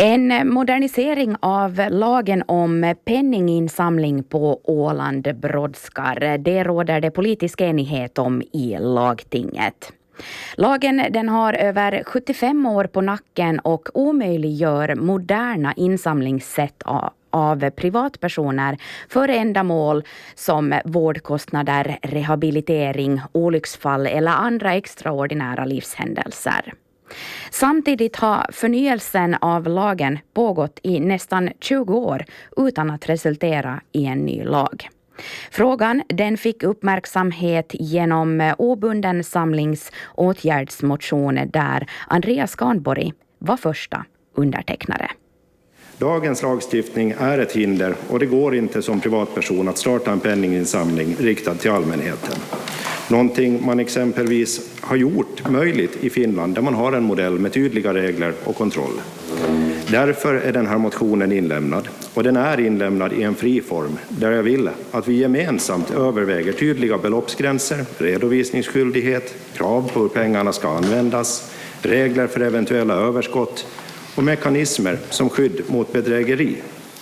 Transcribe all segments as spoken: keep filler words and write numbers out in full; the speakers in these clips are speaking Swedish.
En modernisering av lagen om penninginsamling på Åland brådskar. Det råder det politisk enighet om i lagtinget. Lagen den har över sjuttiofem år på nacken och omöjliggör moderna insamlingssätt av av privatpersoner för ändamål som vårdkostnader, rehabilitering, olycksfall eller andra extraordinära livshändelser. Samtidigt har förnyelsen av lagen pågått i nästan tjugo år utan att resultera i en ny lag. Frågan den fick uppmärksamhet genom obunden samlings åtgärdsmotion där Andreas Kahnborg var första undertecknare. Dagens lagstiftning är ett hinder och det går inte som privatperson att starta en penninginsamling riktad till allmänheten. Någonting man exempelvis har gjort möjligt i Finland där man har en modell med tydliga regler och kontroll. Därför är den här motionen inlämnad och den är inlämnad i en fri form där jag vill att vi gemensamt överväger tydliga beloppsgränser, redovisningsskyldighet, krav på hur pengarna ska användas, regler för eventuella överskott och mekanismer som skydd mot bedrägeri.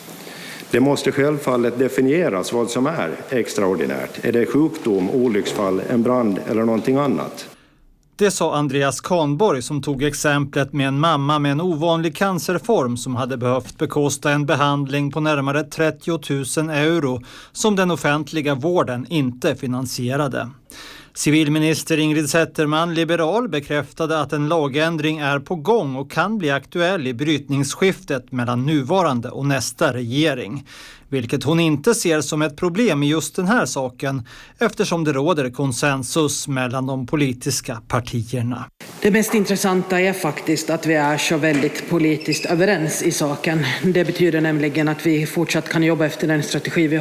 Det måste självfallet definieras vad som är extraordinärt. Är det sjukdom, olycksfall, en brand eller någonting annat? Det sa Andreas Kahnborg som tog exemplet med en mamma med en ovanlig cancerform som hade behövt bekosta en behandling på närmare trettio tusen euro som den offentliga vården inte finansierade. Civilminister Ingrid Zetterman, liberal, bekräftade att en lagändring är på gång och kan bli aktuell i brytningsskiftet mellan nuvarande och nästa regering. Vilket hon inte ser som ett problem i just den här saken eftersom det råder konsensus mellan de politiska partierna. Det mest intressanta är faktiskt att vi är så väldigt politiskt överens i saken. Det betyder nämligen att vi fortsatt kan jobba efter den strategi vi